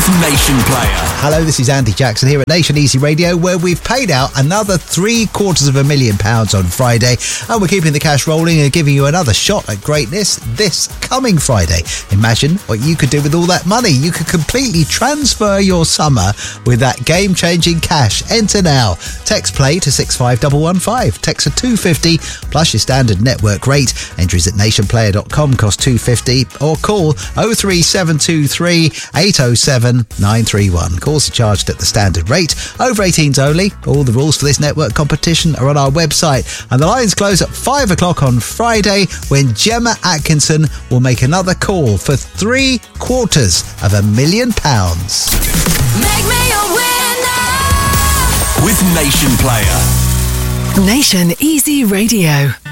Nation Player. Hello, this is Andy Jackson here at Nation Easy Radio, where we've paid out another £750,000 on Friday, and we're keeping the cash rolling and giving you another shot at greatness this coming Friday. Imagine what you could do with all that money. You could completely transfer your summer with that game-changing cash. Enter now. Text play to 65115. Text to 250 plus your standard network rate. Entries at nationplayer.com cost $2.50, or call 03723 807 931. Calls are charged at the standard rate. Over 18s only. All the rules for this network competition are on our website, and the lines close at 5 o'clock on Friday, when Gemma Atkinson will make another call for £750,000. Make me a winner With Nation Player. Nation Easy Radio.